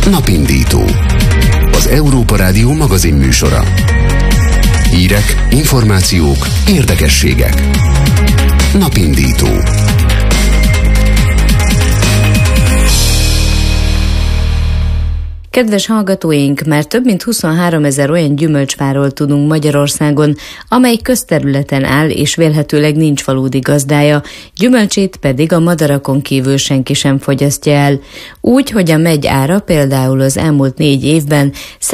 Napindító. Az Európa Rádió magazin műsora. Hírek, információk, érdekességek. Napindító. Kedves hallgatóink, már több mint 23 000 olyan gyümölcsfáról tudunk Magyarországon, amely közterületen áll és vélhetőleg nincs valódi gazdája, gyümölcsét pedig a madarakon kívül senki sem fogyasztja el. Úgy, hogy a megy ára például az elmúlt 4 évben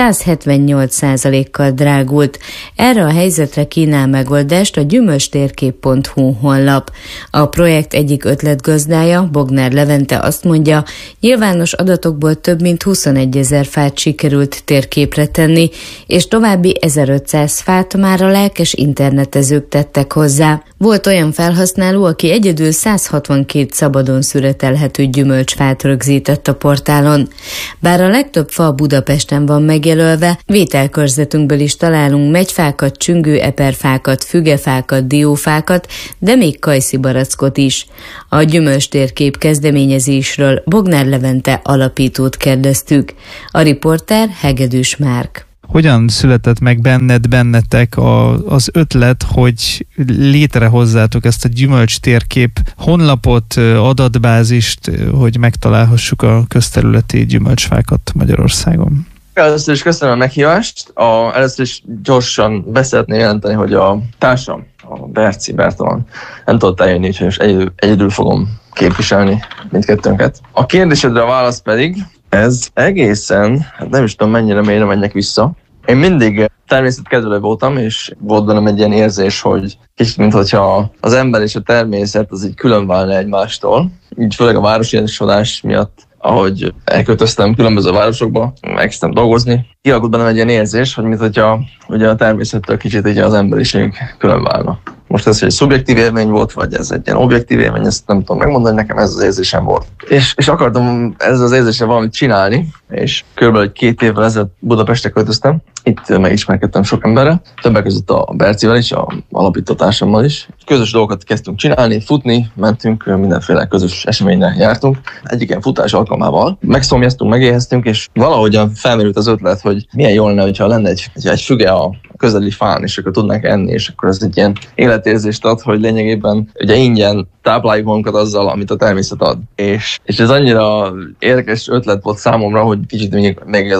178%-kal drágult. Erre a helyzetre kínál megoldást a gyümölcstérkép.hu honlap. A projekt egyik ötletgazdája, Bogner Levente azt mondja, nyilvános adatokból több mint 21 000 fát sikerült térképre tenni, és további 1500 fát már a lelkes internetezők tettek hozzá. Volt olyan felhasználó, aki egyedül 162 szabadon szüretelhető gyümölcsfát rögzített a portálon. Bár a legtöbb fa Budapesten van megjelölve, vételkörzetünkből is találunk megyfákat, csüngő eperfákat, fügefákat, diófákat, de még kajszibarackot is. A gyümölcstérkép kezdeményezésről Bogner Levente alapítót kérdeztük. A riporter Hegedűs Márk. Hogyan született meg bennetek az ötlet, hogy létrehozzátok ezt a gyümölcstérkép honlapot, adatbázist, hogy megtalálhassuk a közterületi gyümölcsfákat Magyarországon? Először is köszönöm a meghívást. Először is gyorsan szeretném jelenteni, hogy a társam, a Berci Bertalan nem tudott eljönni, úgyhogy most egyedül fogom képviselni mindkettőnket. A kérdésedre a válasz pedig, ez egészen, nem is tudom mennyire mélyre menjek vissza. Én mindig természetkedvelő voltam, és volt bennem egy ilyen érzés, hogy kicsit, mintha az ember és a természet az így külön válna egymástól. Így főleg a városiasodás miatt, ahogy elköltöztem különböző városokba, elkezdtem dolgozni. Kialakult bennem egy ilyen érzés, hogy mintha ugye a természettől kicsit így az emberiség külön válna. Most ez egy szubjektív élmény volt, vagy ez egy ilyen objektív élmény, ezt nem tudom megmondani, nekem ez az érzésem volt. És akartam ezzel az érzéssel valamit csinálni, és körülbelül 2 évvel ezelőtt Budapestre költöztem. Itt megismerkedtem sok emberrel, többek között a Bercivel is, a alapító társammal is. Közös dolgokat kezdtünk csinálni, futni, mentünk, mindenféle közös eseményre jártunk. Egyik ilyen futás alkalmával megszomjaztunk, megéheztünk, és valahogyan felmerült az ötlet, hogy milyen jó lenne, hogyha lenne egy füge a közeli fán, és akkor tudnánk enni, és akkor ez egy ilyen életérzést ad, hogy lényegében ugye ingyen tápláljuk magunkat azzal, amit a természet ad. És ez annyira érdekes ötlet volt számomra, hogy kicsit még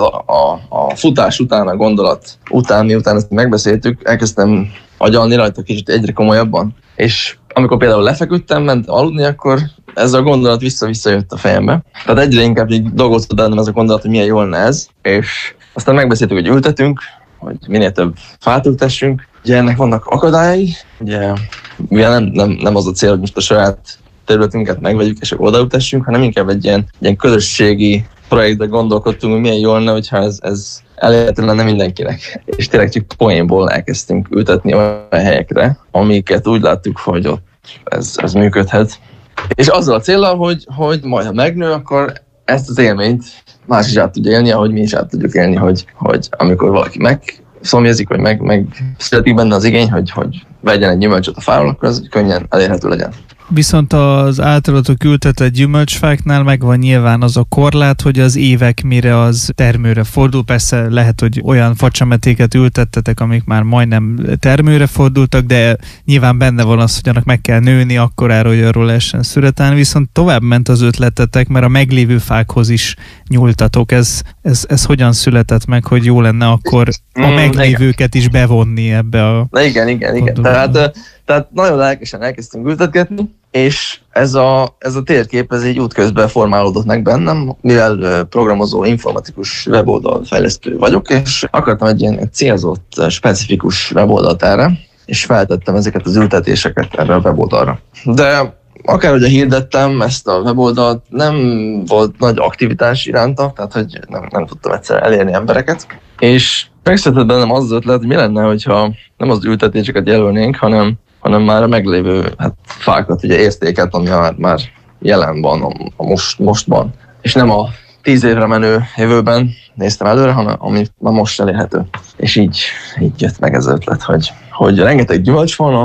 a futás után, a gondolat után, miután ezt megbeszéltük, elkezdtem agyalni rajta kicsit egyre komolyabban. És amikor például lefeküdtem, ment aludni, akkor ez a gondolat vissza-vissza jött a fejembe. Tehát egyre inkább így dolgozott bennem ez a gondolat, hogy milyen jól lenne ez. És aztán megbeszéltük, hogy ültetünk, hogy minél több fát ültessünk. Ugye ennek vannak akadályai, ugye nem az a cél, hogy most a saját területünket megvegyük és odaültessünk, hanem inkább egy ilyen közösségi projektbe gondolkodtunk, hogy milyen jól lenne, hogyha ez elérhető lenne mindenkinek. És tényleg csak poénból elkezdtünk ültetni olyan helyekre, amiket úgy láttuk, hogy ott ez működhet. És azzal a céllal, hogy majd ha megnő, akkor ezt az élményt más is át tudja élni, ahogy mi is át tudjuk élni, hogy amikor valaki megszomjazik, vagy meg születik benne az igény, hogy vegyen egy gyümölcsöt a fáról, akkor az könnyen elérhető legyen. Viszont az általatok ültetett gyümölcsfáknál megvan nyilván az a korlát, hogy az évek mire az termőre fordul. Persze lehet, hogy olyan facsemetéket ültettetek, amik már majdnem termőre fordultak, de nyilván benne van az, hogy annak meg kell nőni akkorára, hogy arról lehessen szüretelni, viszont tovább ment az ötletetek, mert a meglévő fákhoz is nyúltatok. Ez hogyan született meg, hogy jó lenne akkor a meglévőket is bevonni ebbe a... Igen. Tehát nagyon lelkesen elkezdtünk ültetgetni, és ez a térkép ez így útközben formálódott meg bennem, mivel programozó informatikus weboldal fejlesztő vagyok, és akartam egy ilyen célzott, specifikus weboldalt erre, és feltettem ezeket az ültetéseket erre a weboldalra. De akárhogy hirdettem ezt a weboldalt, nem volt nagy aktivitás iránta, tehát hogy nem tudtam egyszer elérni embereket, és megszületett bennem az ötlet, hogy mi lenne, hogyha nem az ültetéseket jelölnénk, hanem már a meglévő fákat, ugye értéket, ami már jelen van a mostban. És nem a 10 évre menő jövőben néztem előre, hanem ami már most elérhető. És így jött meg ez az ötlet, hogy rengeteg gyümölcs van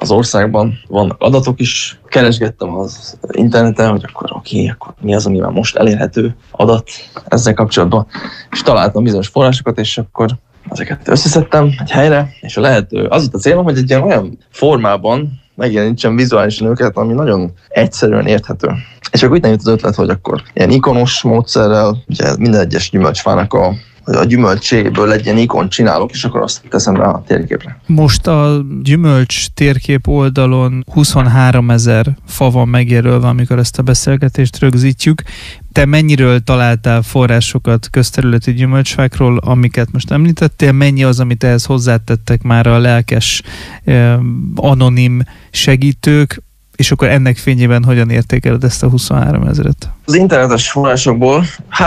az országban vannak adatok is. Keresgettem az interneten, hogy akkor mi az, ami már most elérhető adat ezzel kapcsolatban, és találtam bizonyos forrásokat, és akkor ezeket összeszedtem egy helyre, és az itt a célom, hogy egy ilyen olyan formában megjelenítsen vizuálisan őket, ami nagyon egyszerűen érthető. És akkor itt jött az ötlet, hogy akkor ilyen ikonos módszerrel, ugye minden egyes gyümölcsfának a gyümölcséből egy ilyen ikont csinálok, és akkor azt teszem rá a térképre. Most a gyümölcs térkép oldalon 23 000 fa van megjelölve, amikor ezt a beszélgetést rögzítjük. Te mennyiről találtál forrásokat közterületi gyümölcsfákról, amiket most említettél? Mennyi az, amit ehhez hozzátettek már a lelkes, anonim segítők, és akkor ennek fényében hogyan értékeled ezt a 23 000-et? Az internetes forrásokból,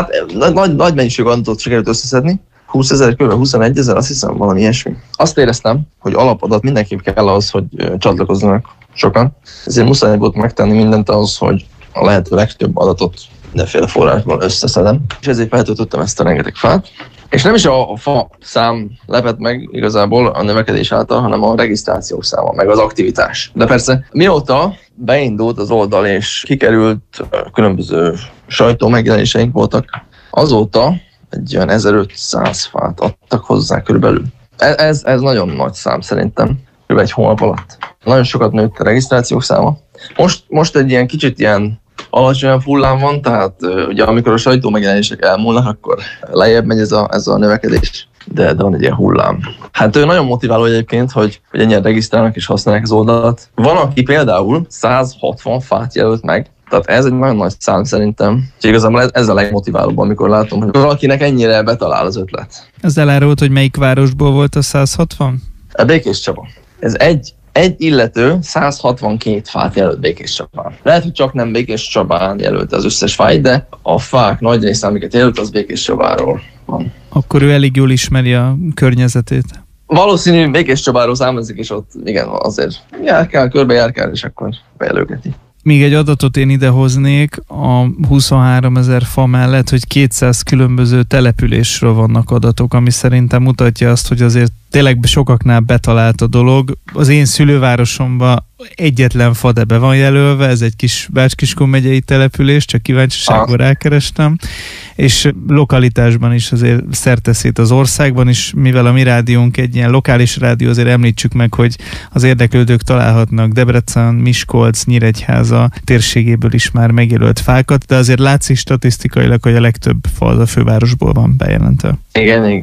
nagy mennyiségű adatot sikerült összeszedni, 20 000, kb. 21 000, azt hiszem valami ilyesmi. Azt éreztem, hogy alapadat mindenképp kell ahhoz, hogy csatlakozzanak sokan. Ezért muszáj volt megtenni mindent ahhoz, hogy a lehető legtöbb adatot mindenféle forrásból összeszedem. És ezért feltöltöttem ezt a rengeteg fát. És nem is a fa szám lepett meg igazából a növekedés által, hanem a regisztrációs száma, meg az aktivitás. De persze, mióta beindult az oldal és kikerült, különböző sajtó megjelenéseink voltak, azóta egy olyan 1500 fát adtak hozzá körülbelül. Ez nagyon nagy szám szerintem, kb. Egy hónap alatt. Nagyon sokat nőtt a regisztrációs száma. Most egy ilyen kicsit ilyen alacsonyabb hullám van, tehát ugye amikor a sajtó megjelenések elmúlnak, akkor lejjebb megy ez a növekedés, de van egy ilyen hullám. Hát nagyon motiváló egyébként, hogy ennyien regisztrálnak és használják az oldalat. Van, aki például 160 fát jelölt meg, tehát ez egy nagyon nagy szám szerintem. És igazából ez a legmotiválóbb, amikor látom, hogy valakinek ennyire betalál az ötlet. Ez elárult, hogy melyik városból volt a 160? A Békéscsaba. Ez egy illető 162 fát jelölt Békéscsabán. Lehet, hogy csak nem Békéscsabán jelölte az összes fájt, de a fák nagy része, amiket jelölt, az Békéscsabáról van. Akkor ő elég jól ismeri a környezetét. Valószínű Békéscsabáról származik, és ott igen, azért körbejárkál, és akkor bejelölgeti. Még egy adatot én idehoznék a 23 000 fa mellett, hogy 200 különböző településről vannak adatok, ami szerintem mutatja azt, hogy azért tényleg sokaknál betalált a dolog. Az én szülővárosomban egyetlen fa, de be van jelölve, ez egy kis Bács-Kiskun megyei település, csak kíváncsiságból rákerestem, és lokalitásban is azért szerteszét az országban is, mivel a mi rádiónk egy ilyen lokális rádió, azért említsük meg, hogy az érdeklődők találhatnak Debrecen, Miskolc, Nyíregyháza térségéből is már megjelölt fákat, de azért látszik statisztikailag, hogy a legtöbb fa az a fővárosból van bejelentve. Igen.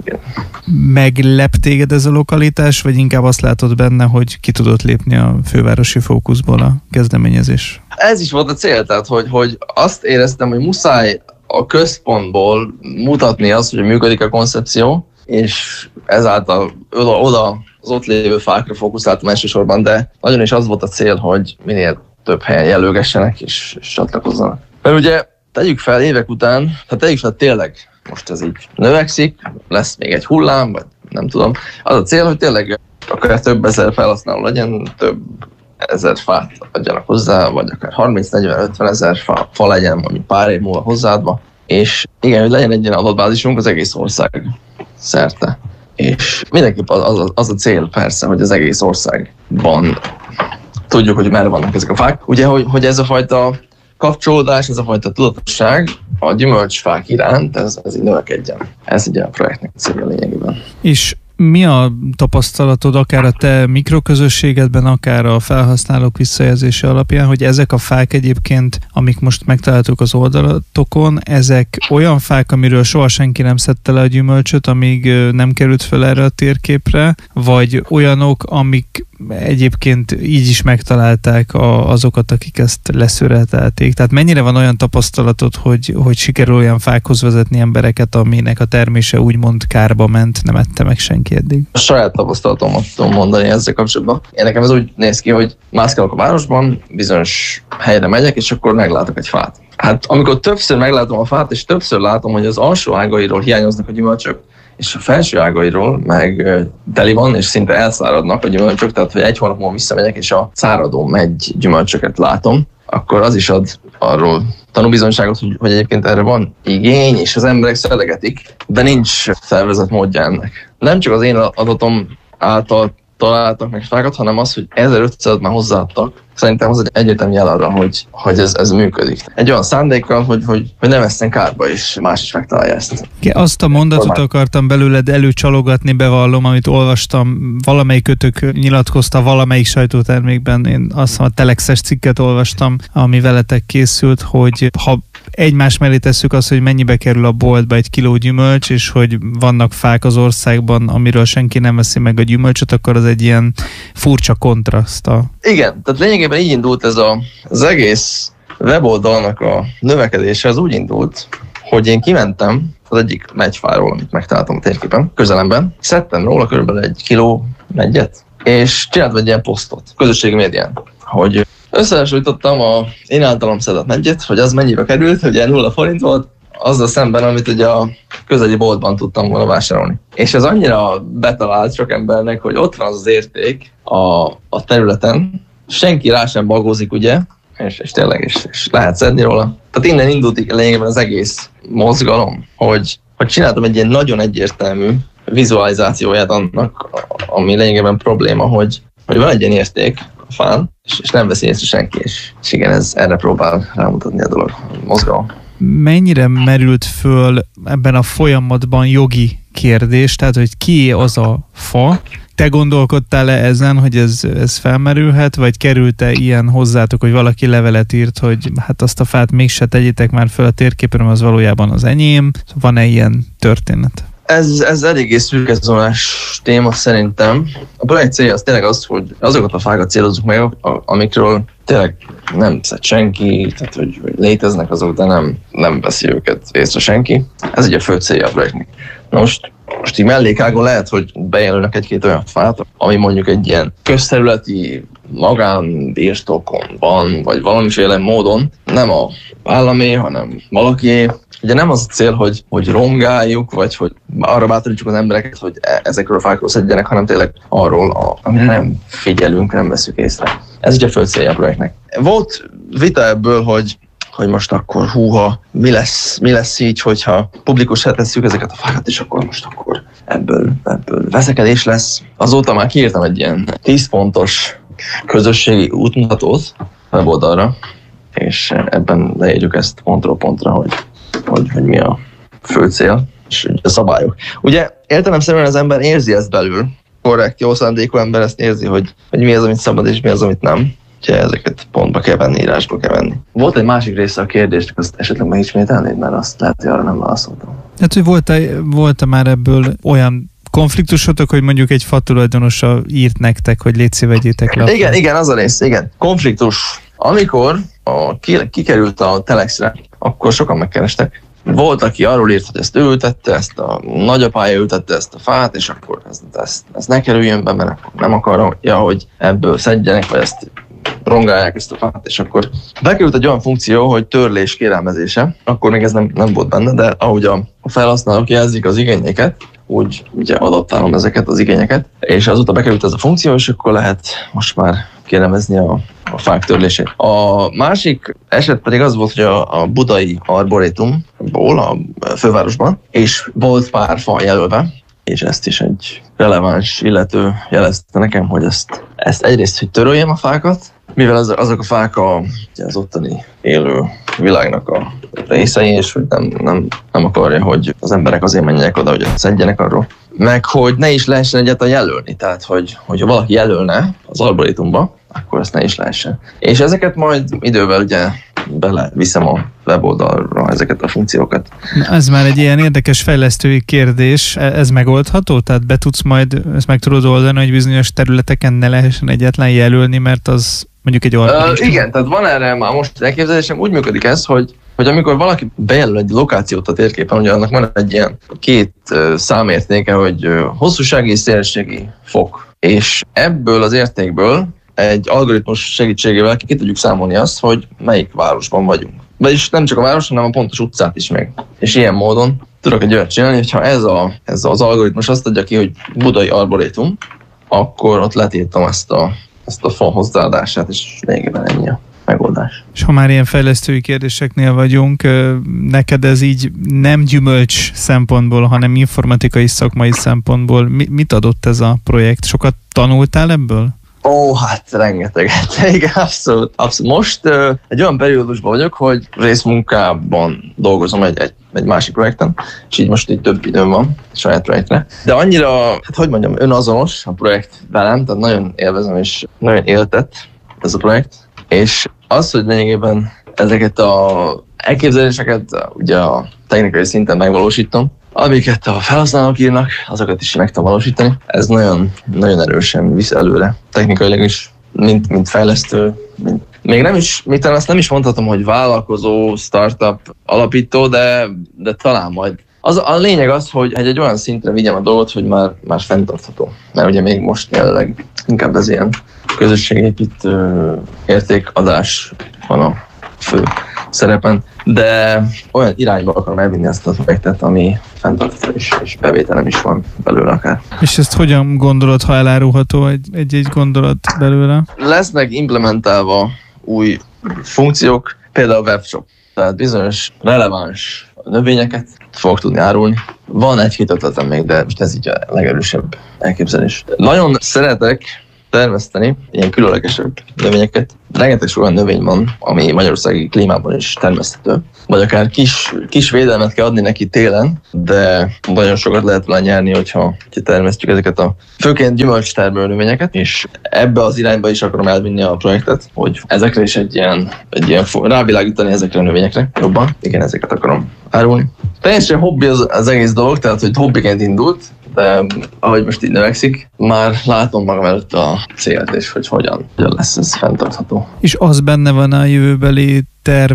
Meglep téged ez a lokalitás, vagy inkább azt látod benne, hogy ki tudott lépni a fővárosi fókuszból a kezdeményezés? Ez is volt a cél, tehát hogy azt éreztem, hogy muszáj a központból mutatni azt, hogy működik a koncepció, és ezáltal oda az ott lévő fákra fókuszáltam elsősorban, de nagyon is az volt a cél, hogy minél több helyen jelölgessenek és csatlakozzanak. Mert ugye tegyük fel évek után, tényleg most ez így növekszik, lesz még egy hullám, vagy nem tudom. Az a cél, hogy tényleg akár több ezer felhasználó legyen, több ezer fát adjanak hozzá, vagy akár 30-40-50 ezer fa legyen, mondjuk pár év múlva hozzáadva. És igen, hogy legyen egy ilyen adatbázisunk az egész ország szerte. És mindenképp az a cél persze, hogy az egész országban tudjuk, hogy merre vannak ezek a fák. Ugye, hogy ez a fajta kapcsolódás, ez a fajta tudatosság a gyümölcsfák iránt, ez így növekedjen. Ez ugye a projektnek célja lényegében. És mi a tapasztalatod akár a te mikroközösségedben, akár a felhasználók visszajelzése alapján, hogy ezek a fák egyébként, amik most megtaláltuk az oldalatokon, ezek olyan fák, amiről soha senki nem szedte le a gyümölcsöt, amíg nem került fel erre a térképre, vagy olyanok, amik egyébként így is megtalálták azokat, akik ezt leszöretelték. Tehát mennyire van olyan tapasztalatod, hogy sikerül olyan fákhoz vezetni embereket, aminek a termése úgymond kárba ment, nem ette meg senki eddig? A saját tapasztalatomat tudom mondani ezzel kapcsolatban. Én nekem ez úgy néz ki, hogy mászkálok a városban, bizonyos helyre megyek, és akkor meglátok egy fát. Hát amikor többször meglátom a fát, és többször látom, hogy az alsó ágairól hiányoznak a gyümölcsök, és a felső ágairól meg teli van, és szinte elszáradnak a gyümölcsök, tehát hogy egy hónap múlva visszamegyek, és a száradó megy gyümölcsöket látom, akkor az is ad arról tanúbizonyságot, hogy egyébként erre van igény, és az emberek szelegetik, de nincs szervezett módja ennek. Nem csak az én adatom által találtak meg fákat, hanem az, hogy 1500 már hozzáadtak. Szerintem az egy egyértelmű jel arra, hogy ez működik. Egy olyan szándékkal, hogy ne vesszen kárba, és más is megtalálja ezt. Azt a mondatot akartam belőled előcsalogatni, bevallom, amit olvastam, valamelyik kötök nyilatkozta valamelyik sajtótermékben, én azt hiszem a Telexes cikket olvastam, ami veletek készült, hogy ha egymás mellé tesszük azt, hogy mennyibe kerül a boltba egy kiló gyümölcs, és hogy vannak fák az országban, amiről senki nem veszi meg a gyümölcsöt, akkor az egy ilyen furcsa kontraszt. Igen, tehát lényegében így indult ez az egész weboldalnak a növekedése, az úgy indult, hogy én kimentem az egyik megyfáról, amit megtaláltam a térképen, közelemben, szedtem róla körülbelül 1 kiló megyet, és csináltam egy ilyen posztot közösségi médián, hogy összehasonlítottam az én általam szedett megyet, hogy az mennyibe került, hogy ilyen 0 forint volt, azzal szemben, amit ugye a közeli boltban tudtam volna vásárolni. És ez annyira betalált sok embernek, hogy ott van az érték a területen, senki rá sem bagózik, ugye, és tényleg és lehet szedni róla. Tehát innen indult lényegében az egész mozgalom, hogy csináltam egy ilyen nagyon egyértelmű vizualizációját annak, ami lényegében probléma, hogy van egy ilyen érték a fán, és nem veszi észre senki, és igen, ez erre próbál rámutatni a dolog, a mozgalom. Mennyire merült föl ebben a folyamatban jogi kérdés, tehát hogy kié az a fa? Te gondolkodtál-e ezen, hogy ez felmerülhet, vagy került-e ilyen hozzátok, hogy valaki levelet írt, hogy hát azt a fát mégse tegyétek már föl a térképen, az valójában az enyém? Van-e ilyen történet? Ez eléggé szürkezónás téma szerintem. A projekt célja az tényleg az, hogy azokat a fákat célozzuk meg, amikről tényleg nem szed senki, tehát hogy léteznek azok, de nem veszi őket észre senki. Ez ugye a fő célja a projektnek. Most így mellékágon lehet, hogy bejelölnek egy-két olyan fát, ami mondjuk egy ilyen közterületi magánbirtokon van, vagy valamiféle módon, nem a államé, hanem valakié. Ugye nem az a cél, hogy rongáljuk, vagy hogy arra bátorítsuk az embereket, hogy ezekről a fákról szedjenek, hanem tényleg arról, amire nem figyelünk, nem veszük észre. Ez ugye a fő célja a projektnek. Volt vita ebből, hogy most akkor mi lesz így, hogyha publikussá tesszük ezeket a fákat, és akkor ebből veszekedés lesz. Azóta már kiírtam egy ilyen 10 pontos közösségi útmutatót weboldalra, és ebben leírjuk ezt pontról pontra, hogy mi a fő cél, és a szabályok. Ugye értelemszerűen az ember érzi ezt belül, korrekt, jó szándékú ember ezt érzi, hogy mi az, amit szabad, és mi az, amit nem. Úgyhogy ezeket pontba kell venni, írásba kell venni. Volt egy másik része a kérdésnek, azt esetleg megismételnéd, mert azt lehet, hogy arra nem válaszoltam. Hát, hogy volt-e már ebből olyan konfliktusotok, hogy mondjuk egy fatulajdonosa írt nektek, hogy légy szíves, vegyétek le? Igen, az a rész, igen. Konfliktus. Amikor kikerült a Telexre, akkor sokan megkerestek. Volt, aki arról írt, hogy ezt ültette, ezt a nagyapája ültette ezt a fát, és akkor ez ne kerüljön be, mert akkor nem akarja, hogy ebből szedjenek, vagy ezt rongálják ezt a fát, és akkor bekerült egy olyan funkció, hogy törlés kérelmezése, akkor még ez nem volt benne, de ahogy a felhasználók jelzik az igényeket, úgy ugye adaptálom ezeket az igényeket, és azóta bekerült ez a funkció, és akkor lehet most már kérelmezni a fák törlését. A másik eset pedig az volt, hogy a budai arborétumból a fővárosban, és volt pár fa jelölve, és ezt is egy releváns illető jelezte nekem, hogy ezt egyrészt, hogy töröljem a fákat, mivel azok a fák az ottani élő világnak a részei, és hogy nem akarja, hogy az emberek azért menjenek oda, hogy szedjenek arról. Meg hogy ne is lehessen egyáltalán jelölni, tehát hogyha valaki jelölne az arborétumba, akkor ezt ne is lehessen. És ezeket majd idővel ugye beleviszem a weboldalra ezeket a funkciókat. Ez már egy ilyen érdekes fejlesztői kérdés. Ez megoldható? Tehát ezt meg tudod oldani, hogy bizonyos területeken ne lehessen egyáltalán jelölni, mert az mondjuk egy arborétum? Igen, tehát van erre már most elképzelésem, úgy működik ez, hogy amikor valaki bejelöl egy lokációt a térképen, ugye annak van egy ilyen 2 számértéke, hogy hosszúsági és szélességi fok. És ebből az értékből egy algoritmus segítségével ki tudjuk számolni azt, hogy melyik városban vagyunk. Vagyis nem csak a város, hanem a pontos utcát is meg. És ilyen módon tudok egy olyat csinálni, hogyha ez az algoritmus azt adja ki, hogy budai arborétum, akkor ott letiltom ezt a fa hozzáadását, és lényegében ennyi. megoldás. És ha már ilyen fejlesztői kérdéseknél vagyunk, neked ez így nem gyümölcs szempontból, hanem informatikai szakmai szempontból mit adott ez a projekt? Sokat tanultál ebből? Hát rengeteget. Igen, abszolút. Most egy olyan periódusban vagyok, hogy részmunkában dolgozom egy másik projekten, és így most így több időm van saját projektre. De annyira, önazonos a projekt velem, tehát nagyon élvezem, és nagyon éltett ez a projekt. És az, hogy lényegében ezeket az elképzeléseket ugye a technikai szinten megvalósítom, amiket a felhasználók írnak, azokat is meg tudom valósítani. Ez nagyon, nagyon erősen visz előre. Technikailag is, mint fejlesztő. Még azt nem is mondhatom, hogy vállalkozó, startup alapító, de talán majd. A lényeg az, hogy egy olyan szintre vigyem a dolgot, hogy már fenntartható. Mert ugye még most jelenleg inkább ez ilyen közösségépítő értékadás van a fő szerepen, de olyan irányba akarom elvinni ezt a projektet, ami fenntartható és bevételem is van belőle akár. És ezt hogyan gondolod, ha elárulható egy gondolat belőle? Lesznek implementálva új funkciók, például a webshop, tehát bizonyos releváns növényeket fogok tudni árulni. Van egy-két ötletem még, de most ez így a legerősebb elképzelés. Nagyon szeretek termeszteni ilyen különlegesebb növényeket. Rengeteg olyan növény van, ami magyarországi klímában is termeszthető. Vagy akár kis védelmet kell adni neki télen, de nagyon sokat lehet vele nyerni, hogyha termesztjük ezeket a főként gyümölcstermő növényeket, és ebbe az irányba is akarom elvinni a projektet, hogy ezekre is egy ilyen rávilágítani ezekre a növényekre jobban. Igen, ezeket akarom árulni. Teljesen hobbi az egész dolog, tehát hogy hobbiként indult, de ahogy most így növekszik, már látom magam előtt a célt, és hogy hogyan lesz ez fenntartható. És az benne van a jövőbeli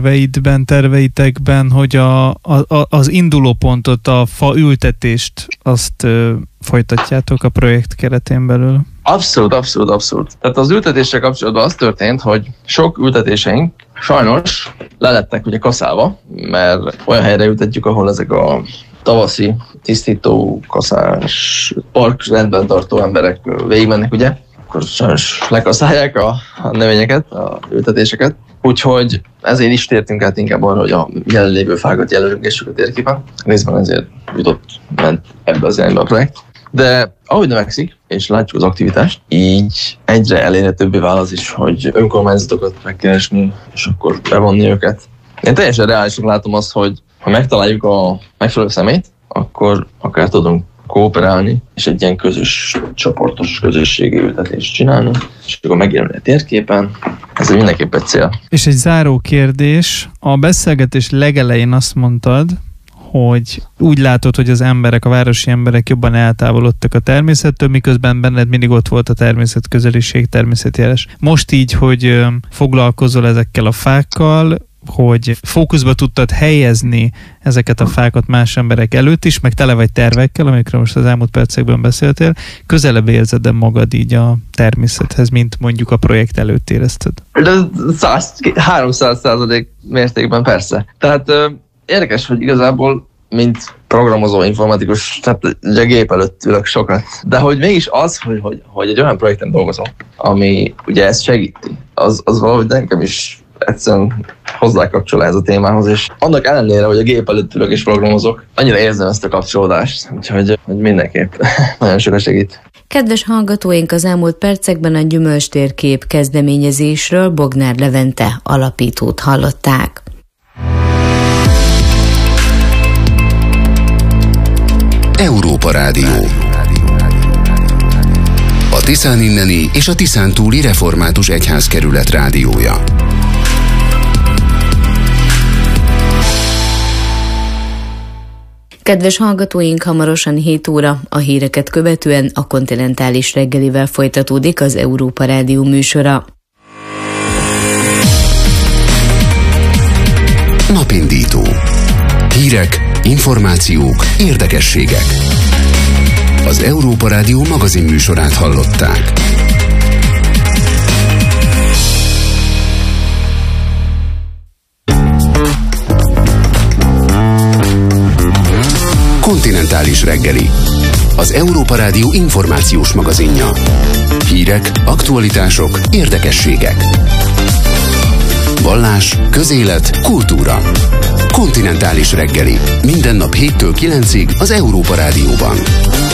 terveitekben, hogy az indulópontot, a fa ültetést, azt folytatjátok a projekt keretén belül? Abszolút. Tehát az ültetéssel kapcsolatban az történt, hogy sok ültetéseink sajnos lelettek ugye kaszálva, mert olyan helyre ültetjük, ahol ezek a tavaszi tisztító, kaszás, park rendben tartó emberek végigmennek, ugye, akkor sajnos lekaszálják a növényeket, a ültetéseket. Úgyhogy ezért is tértünk át inkább arra, hogy a jelenlévő fákat jelölgessük a térképen. Részben ezért ment ebbe az irányba a projekt. De ahogy növekszik, és látjuk az aktivitást, így egyre elérhetőbbé vál az is, hogy önkormányzatokat megkeresni, és akkor bevonni őket. Én teljesen reálisan látom azt, hogy ha megtaláljuk a megfelelő személyt, akkor akár tudunk kooperálni, és egy ilyen közös, csoportos közösségi ültetést csinálni, és akkor megjelenni a térképen. Ez mindenképp egy cél. És egy záró kérdés. A beszélgetés legelején azt mondtad, hogy úgy látod, hogy az emberek, a városi emberek jobban eltávolodtak a természettől, miközben benned mindig ott volt a természetközeliség, természetjárás. Most így, hogy foglalkozol ezekkel a fákkal, hogy fókuszba tudtad helyezni ezeket a fákat más emberek előtt is, meg tele vagy tervekkel, amikről most az elmúlt percekben beszéltél, közelebb érzed magad így a természethez, mint mondjuk a projekt előtt érezted? De 300% mértékben persze. Tehát érdekes, hogy igazából, mint programozó informatikus, tehát ugye gép előtt ülök sokat, de hogy mégis az, hogy egy olyan projekten dolgozom, ami ugye ezt segíti, az valahogy nekem is egyszerűen hozzákapcsol ez a témához, és annak ellenére, hogy a gép előtt ülök és programozok, annyira érzem ezt a kapcsolódást, úgyhogy mindenképp nagyon sokat segít. Kedves hallgatóink, az elmúlt percekben a Gyümölcstérkép kezdeményezésről Bognár Levente alapítót hallották. Európa Rádió. A Tiszán inneni és a Tiszán túli református egyházkerület rádiója. Kedves hallgatóink, hamarosan 7 óra, a híreket követően a Kontinentális reggelivel folytatódik az Európa Rádió műsora. Napindító. Hírek, információk, érdekességek. Az Európa Rádió magazin műsorát hallották. Kontinentális reggeli. Az Európa Rádió információs magazinja. Hírek, aktualitások, érdekességek. vallás, közélet, kultúra. Kontinentális reggeli. Minden nap 7-től 9-ig az Európa Rádióban.